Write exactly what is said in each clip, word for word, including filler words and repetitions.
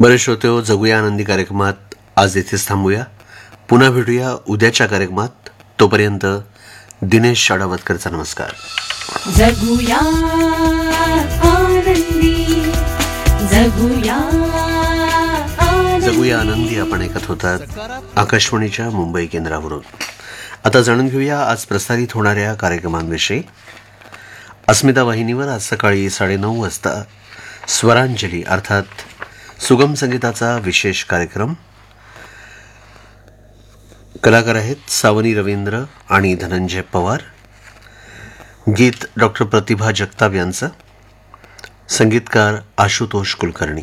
बरे श्रोतेहो, जगूया आनंदी कार्यक्रमात आज इथेच थांबूया. पुन्हा भेटूया उद्याच्या कार्यक्रमात. तोपर्यंत दिनेश शाडावतकरचा नमस्कार. जगूया आनंदी, जगूया आनंदी. जगूया आनंदी आपण ऐकत होतात आकाशवाणीच्या मुंबई केंद्रावरून. आता जाणून घेऊया आज प्रसारित होणाऱ्या कार्यक्रमांविषयी. अस्मिता वाहिनीवर आज सकाळी साडेनऊ वाजता स्वरांजली अर्थात सुगम संगीताचा विशेष कार्यक्रम. कलाकार आहेत सावनी रवींद्र आणि धनंजय पवार. गीत डॉक्टर प्रतिभा जगताप यांचं, संगीतकार आशुतोष कुलकर्णी.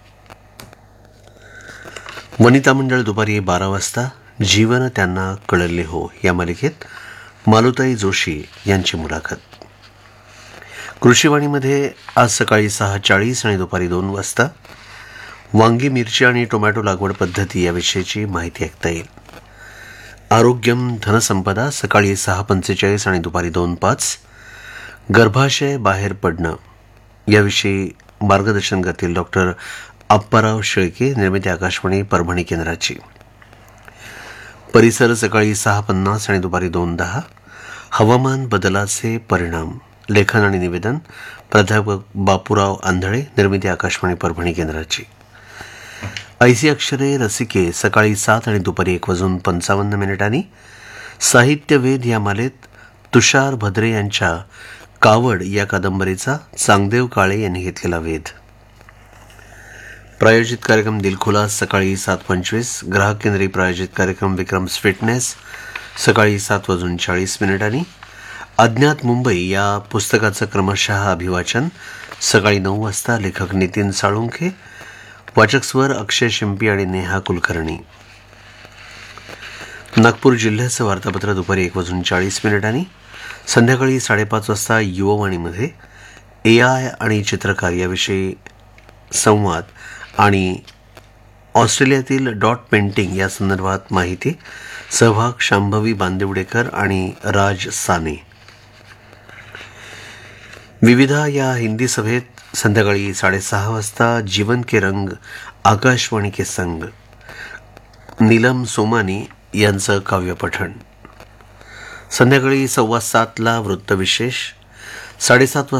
वनिता मंडळ दुपारी बारा वाजता जीवन त्यांना कळले हो या मालिकेत मालुताई जोशी यांची मुलाखत. कृषीवाणीमध्ये आज सकाळी सहा चाळीस आणि दुपारी दोन वाजता वांगी, मिरची आणि टोमॅटो लागवड पद्धती याविषयीची माहिती ऐकता येईल. आरोग्यम धनसंपदा सकाळी सहा पंचेचाळीस आणि दुपारी दोन पाच. गर्भाशय बाहेर पडणं याविषयी मार्गदर्शन करतील डॉक्टर आप्पाराव शेळके, निर्मिती आकाशवाणी परभणी केंद्राची. परिसर सकाळी सहा पन्नास आणि दुपारी दोन दहा. हवामान बदलाचे परिणाम, लेखन आणि निवेदन प्राध्यापक बापूराव आंधळे, निर्मिती आकाशवाणी परभणी केंद्राची. ऐसी अक्षरे रसिके सकाळी सात आणि दुपारी एक वाजून पंचावन्न मिनिटांनी. साहित्यवेध या मालेत तुषार भद्रे यांच्या कावड या कादंबरीचा चांगदेव काळे यांनी घेतलेला वेध. प्रायोजित कार्यक्रम दिलखुलास सकाळी सात पंचवीस. ग्राहक केंद्रीय प्रायोजित कार्यक्रम विक्रम्स फिटनेस सकाळी सात वाजून चाळीस मिनिटांनी. अज्ञात मुंबई या पुस्तकाचं क्रमशः अभिवाचन सकाळी नऊ वाजता. लेखक नितीन साळुंखे, वाचक स्वर अक्षय शिंपी आणि नेहा कुलकर्णी. नागपूर जिल्ह्याचं वार्तापत्र दुपारी एक वाजून चाळीस मिनिटांनी. संध्याकाळी साडेपाच वाजता युववाणीमध्ये ए आय आणि चित्रकार याविषयी संवाद आणि ऑस्ट्रेलियातील डॉट पेंटिंग या संदर्भात माहिती. सहभाग शांभवी बांदिवडेकर आणि राज साने. विविधा या हिंदी सभेत संध्याकाळी साडेसहा वाजता जीवन के रंग आकाशवाणी के संग, नीलम सोमानी यांचं काव्यपठण. संध्याकाळी सव्वा सातला वृत्तविशेष. साडेसात